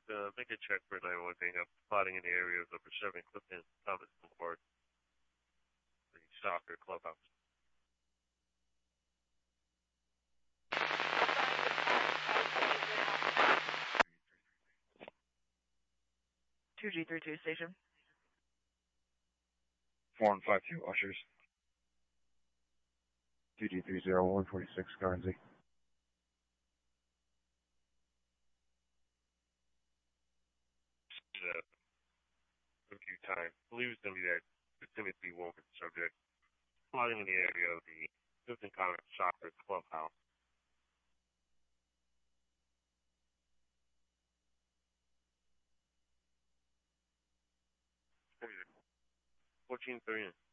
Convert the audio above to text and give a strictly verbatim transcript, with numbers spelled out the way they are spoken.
Uh, make a check for nine one one being up, plotting in the area of number seven Clifton Thomas Boulevard, the soccer clubhouse. two G three two station. four one five two Ushers. two G three zero one forty-six Guernsey. Uh, review time. I believe it's going to be that Timothy Woman subject. Plotting in the area of the Clifton Thomas soccer clubhouse. fourteen thirty.